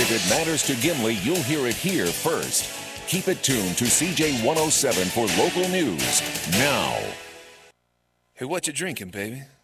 If it matters to Gimli, you'll hear it here first. Keep it tuned to CJ 107 for local news now. Hey, what you drinking, baby?